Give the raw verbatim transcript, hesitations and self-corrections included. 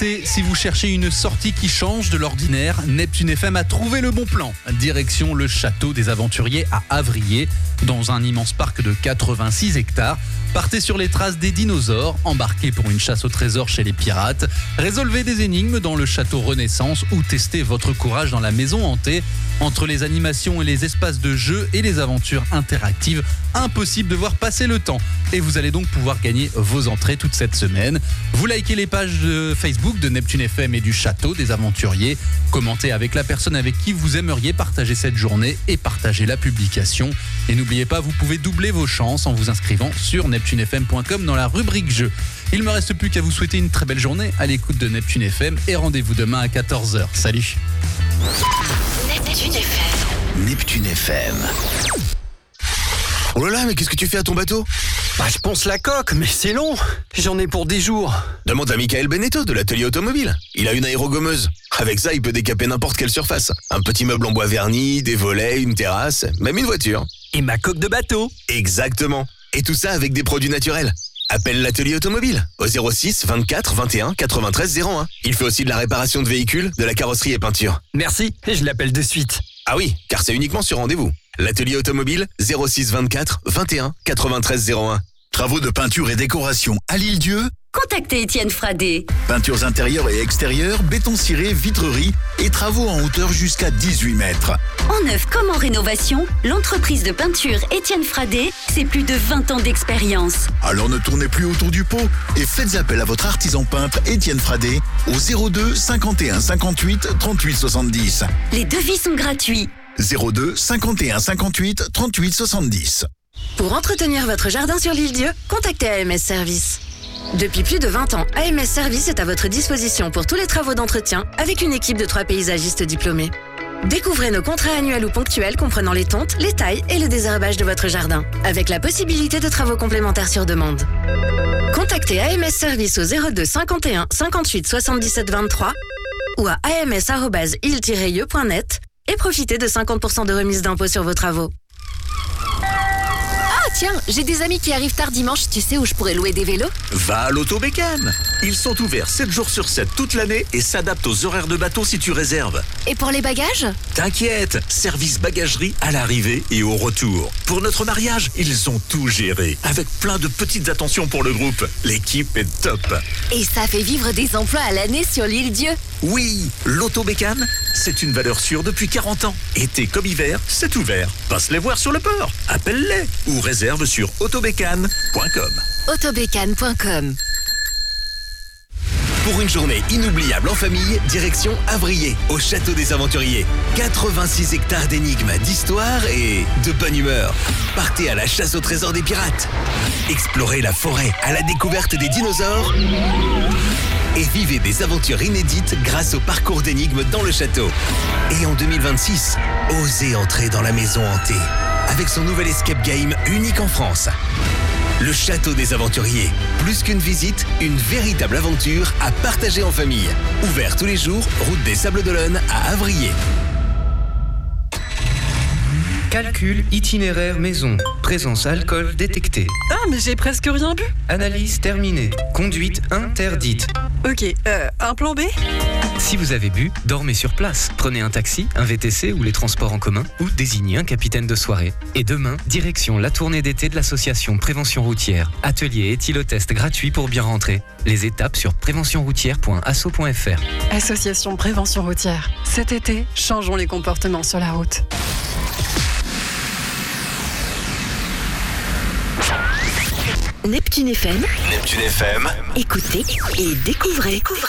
été, si vous cherchez une sortie qui change de l'ordinaire, Neptune F M a trouvé le bon plan. Direction le château des Aventuriers à Avrier, dans un immense parc de quatre-vingt-six hectares. Partez sur les traces des dinosaures, embarquez pour une chasse au trésor chez les pirates, résolvez des énigmes dans le château Renaissance ou testez votre courage dans la maison hantée. Entre les animations et les espaces de jeu et les aventures interactives, impossible de voir passer le temps. Et vous allez donc pouvoir gagner vos entrées toute cette semaine. Vous likez les pages de Facebook de Neptune F M et du château des Aventuriers. Commentez avec la personne avec qui vous aimeriez partager cette journée et partagez la publication. Et n'oubliez pas, vous pouvez doubler vos chances en vous inscrivant sur neptune f m point com dans la rubrique jeux. Il ne me reste plus qu'à vous souhaiter une très belle journée à l'écoute de Neptune F M et rendez-vous demain à quatorze heures. Salut. Neptune F M. Neptune F M. Oh là là, mais qu'est-ce que tu fais à ton bateau? Bah, je ponce la coque, mais c'est long. J'en ai pour dix jours. Demande à Michael Beneteau de l'atelier automobile. Il a une aérogommeuse. Avec ça, il peut décaper n'importe quelle surface. Un petit meuble en bois verni, des volets, une terrasse, même une voiture. Et ma coque de bateau. Exactement. Et tout ça avec des produits naturels. Appelle l'atelier automobile au zéro six vingt-quatre vingt et un quatre-vingt-treize zéro un. Il fait aussi de la réparation de véhicules, de la carrosserie et peinture. Merci, je l'appelle de suite. Ah oui, car c'est uniquement sur rendez-vous. L'atelier automobile zéro six vingt-quatre vingt et un quatre-vingt-treize zéro un. Travaux de peinture et décoration à l'Île-Dieu. Contactez Étienne Fradet. Peintures intérieures et extérieures, béton ciré, vitrerie et travaux en hauteur jusqu'à dix-huit mètres. En neuf comme en rénovation, l'entreprise de peinture Étienne Fradet, c'est plus de vingt ans d'expérience. Alors ne tournez plus autour du pot et faites appel à votre artisan peintre Étienne Fradet au zéro deux cinquante et un cinquante-huit trente-huit soixante-dix. Les devis sont gratuits. zéro deux cinquante et un cinquante-huit trente-huit soixante-dix. Pour entretenir votre jardin sur l'Île-Dieu, contactez A M S Service. Depuis plus de vingt ans, A M S Service est à votre disposition pour tous les travaux d'entretien avec une équipe de trois paysagistes diplômés. Découvrez nos contrats annuels ou ponctuels comprenant les tontes, les tailles et le désherbage de votre jardin, avec la possibilité de travaux complémentaires sur demande. Contactez A M S Service au zéro deux cinquante et un cinquante-huit soixante-dix-sept vingt-trois ou à a m s arobase il tiret ieux point net et profitez de cinquante pour cent de remise d'impôt sur vos travaux. Tiens, j'ai des amis qui arrivent tard dimanche, tu sais où je pourrais louer des vélos? Va à l'Autobécane. Ils sont ouverts sept jours sur sept toute l'année et s'adaptent aux horaires de bateau si tu réserves. Et pour les bagages? T'inquiète, service bagagerie à l'arrivée et au retour. Pour notre mariage, ils ont tout géré, avec plein de petites attentions pour le groupe. L'équipe est top. Et ça fait vivre des emplois à l'année sur l'Île-Dieu. Oui, l'Autobécane, c'est une valeur sûre depuis quarante ans. Été comme hiver, c'est ouvert. Passe les voir sur le port, appelle-les ou réserve sur autobécane point com. autobécane point com. Pour une journée inoubliable en famille, direction Avrier, au château des Aventuriers. quatre-vingt-six hectares d'énigmes, d'histoire et de bonne humeur. Partez à la chasse au trésor des pirates. Explorez la forêt à la découverte des dinosaures. Et vivez des aventures inédites grâce au parcours d'énigmes dans le château. Et en deux mille vingt-six, osez entrer dans la maison hantée avec son nouvel escape game unique en France. Le château des Aventuriers. Plus qu'une visite, une véritable aventure à partager en famille. Ouvert tous les jours, route des Sables d'Olonne à Avrier. Calcul itinéraire maison. Présence alcool détectée. Ah, mais j'ai presque rien bu. Analyse terminée. Conduite interdite. Ok, euh, un plan B? Si vous avez bu, dormez sur place. Prenez un taxi, un V T C ou les transports en commun ou désignez un capitaine de soirée. Et demain, direction la tournée d'été de l'association Prévention Routière. Atelier éthylotest gratuit pour bien rentrer. Les étapes sur prévention routière point asso point f r. Association Prévention Routière. Cet été, changeons les comportements sur la route. Neptune F M. Neptune F M. Écoutez et découvrez. découvrez.